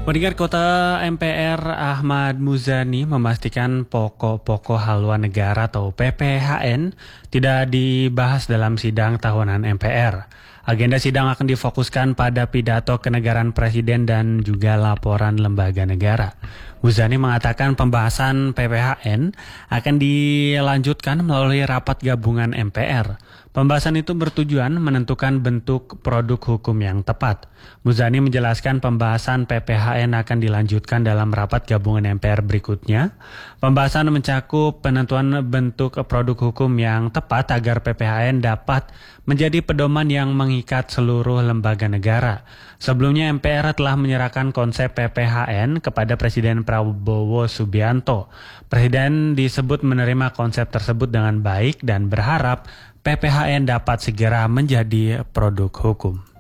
Pendengar Kota MPR Ahmad Muzani memastikan pokok-pokok haluan negara atau PPHN tidak dibahas dalam sidang tahunan MPR. Agenda sidang akan difokuskan pada pidato kenegaraan Presiden dan juga laporan lembaga negara. Muzani mengatakan pembahasan PPHN akan dilanjutkan melalui rapat gabungan MPR. Pembahasan itu bertujuan menentukan bentuk produk hukum yang tepat. Muzani menjelaskan pembahasan PPHN akan dilanjutkan dalam rapat gabungan MPR berikutnya. Pembahasan mencakup penentuan bentuk produk hukum yang tepat agar PPHN dapat menjadi pedoman yang mengikat seluruh lembaga negara. Sebelumnya MPR telah menyerahkan konsep PPHN kepada Presiden Prabowo Subianto. Presiden disebut menerima konsep tersebut dengan baik dan berharap PPHN dapat segera menjadi produk hukum.